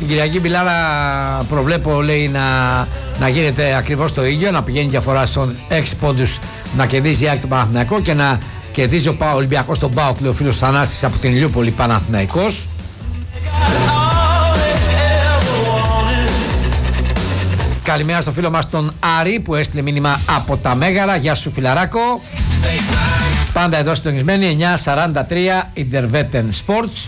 Την Κυριακή Μπιλάρα προβλέπω, λέει, να γίνεται ακριβώς το ίδιο, να πηγαίνει διαφορά στον 6 πόντους, να κερδίζει η ΑΕΚ τον Παναθηναϊκό και να κερδίζει ο Ολυμπιακός τον ΠΑΟΚ, λέει ο φίλος Θανάσης από την Ηλιούπολη, Παναθηναϊκός. Καλημέρα στο φίλο μας τον Άρη που έστειλε μήνυμα από τα Μέγαρα. Γεια σου φιλαράκο. Πάντα εδώ συντονισμένοι 9:43 Intervetten Sports.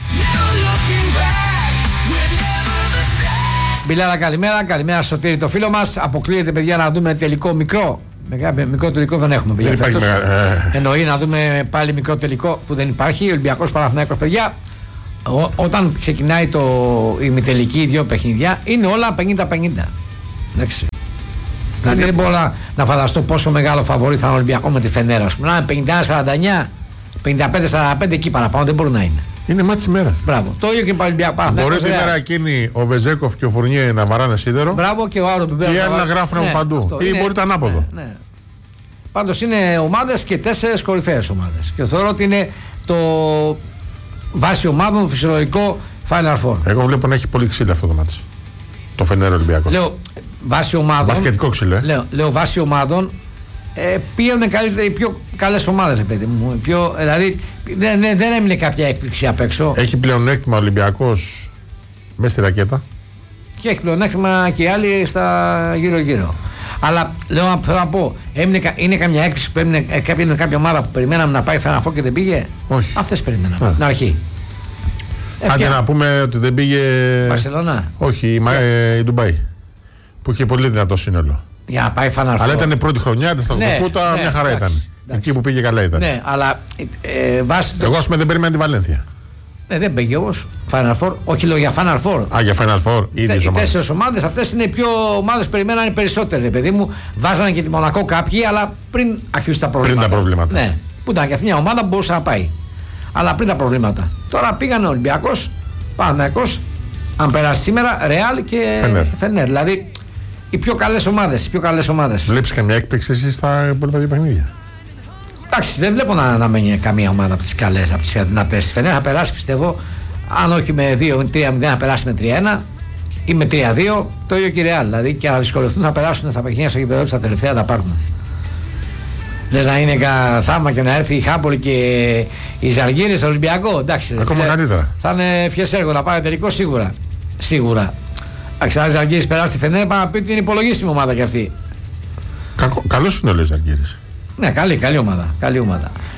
Μπιλάρα καλημέρα. Καλημέρα στο Σωτήρη το φίλο μας. Αποκλείεται παιδιά να δούμε τελικό μικρό. Μικρό τελικό δεν έχουμε παιδιά. Εννοεί να δούμε πάλι μικρό τελικό που δεν υπάρχει. Ολυμπιακός Παναθηναϊκός παιδιά. Όταν ξεκινάει η ημιτελική, οι δύο παιχνίδια είναι όλα 50-50. Εντάξει. Δηλαδή δεν μπορώ να φανταστώ πόσο μεγάλο φαβορί θα είναι ο Ολυμπιακό με τη Φενέρα. Να είναι 51-49, 55-45 εκεί παραπάνω δεν μπορεί να είναι. Είναι μάτι τη μέρα. Μπράβο. Το ίδιο και πάλι Ολυμπιακό. Μπορεί τη μέρα εκείνη ο Βεζέκοφ και ο Φουρνιέ να βαράνε σίδερο. Μπράβο και ο άλλο που και οι άλλοι να γράφουν από παντού. Ή είναι, μπορεί το ανάποδο. Ναι. Πάντως είναι ομάδες και 4 κορυφαίες ομάδες. Και θεωρώ ότι είναι το βάση ομάδων φυσιολογικό Final Four. Εγώ βλέπω να έχει πολύ ξύλο αυτό το μάτι. Το Φενέρα Ολυμπιακό. Λέω βάση ομάδων. Μπασκετικό ξύλο. Λέω βάση ομάδων. Πήγαινε οι πιο καλές ομάδες, παιδί μου. Δηλαδή δεν έμεινε κάποια έκπληξη απ' έξω. Έχει πλεονέκτημα ο Ολυμπιακός μέσα στη ρακέτα. Και έχει πλεονέκτημα και οι άλλοι στα γύρω-γύρω. Αλλά λέω να πω, είναι καμιά έκπληξη που έμεινε κάποια ομάδα που περιμέναμε να πάει Final Four και δεν πήγε. Όχι. Αυτές περιμέναμε από την αρχή. Άντε να πούμε ότι δεν πήγε. Μπαρσελόνα. Όχι, η Ντουμπάι. Που είχε πολύ δυνατό σύνολο. Για να πάει Final Four. Αλλά ήταν η πρώτη χρονιά, ήταν στα Κούτα, μια χαρά ήταν. Εκεί που πήγε καλά ήταν. Ναι, αλλά εγώ ας πούμε δεν περίμενα τη Βαλένθια. Δεν πήγε όμως Final Four. Όχι, λέω για Final Four. Για Final Four, ίδιες ομάδες. Οι 4 ομάδες αυτές είναι πιο ομάδες, περιμένανε περισσότεροι. Παιδί μου, βάζανε και τη Μονακό κάποιοι, αλλά πριν αρχίσουν τα προβλήματα. Πριν τα προβλήματα. Ναι, που ήταν και αυτή μια ομάδα που μπορούσε να πάει. Αλλά πριν τα προβλήματα. Τώρα πήγαν ο Ολυμπιακός, Παναθηναϊκός, αν περάσει σήμερα, Ρεάλ και Φενέρ. Δηλαδή οι πιο καλές ομάδες. Βλέπεις καμιά έκπληξη εσύ στα υπόλοιπα δύο παιχνίδια? Εντάξει, δεν βλέπω να μένει καμία ομάδα από τις καλές, από τις δυνατές. Φενέρ θα περάσει, πιστεύω, αν όχι με 2-3-0, θα περάσει με 3-1 ή με 3-2. Το ίδιο και η Ρεάλ. Δηλαδή και να δυσκολευτούν θα περάσουν στα παιχνίδια στο γήπεδο, στα τελευταία τα πάρουν. Λες να είναι κανένα θαύμα και να έρθει η Χάπολη και η Ζαλγκίρις στο Ολυμπιακό. Εντάξει, ακόμα καλύτερα. Θα είναι ευχές έργο να πάρει τελικό σίγουρα. Εντάξει, αν η Ζαλγκίρις περάσει τη Φενέρ, πάμε να πει ότι είναι υπολογίσιμη ομάδα κι αυτή. Καλός είναι ο Ζαλγκίρις. Ναι, καλή ομάδα.